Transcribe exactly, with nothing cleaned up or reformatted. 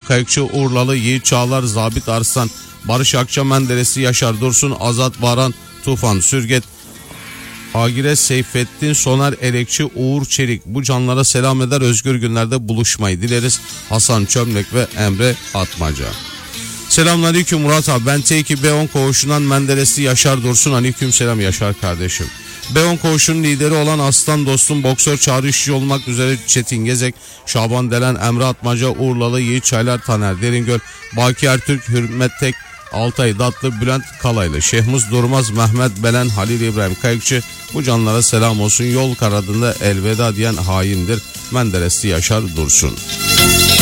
Kayıkçı Urlalı, Yiğit Çağlar, Zabit Arslan, Barış Akça, Menderesli, Yaşar Dursun, Azat Varan, Tufan Sürget, Agire Seyfettin, Soner Elekçi, Uğur Çelik. Bu canlara selam eder, özgür günlerde buluşmayı dileriz. Hasan Çömlek ve Emre Atmaca. Selamünaleyküm Murat abi, ben T iki B on koğuşundan Menderesli Yaşar Dursun. Aleyküm selam Yaşar kardeşim. B on koğuşunun lideri olan aslan dostum boksör Çağrı İşçi olmak üzere Çetin Gezek, Şaban Delen, Emre Atmaca, Urlalı, Yiğit Çaylar, Taner Deringöl, Baki Ertürk, Hürmet Tek, Altay Datlı, Bülent Kalaylı, Şehmuz Durmaz, Mehmet Belen, Halil İbrahim Kayıkçı. Bu canlara selam olsun. Yol karadında elveda diyen haindir. Menderesli Yaşar Dursun.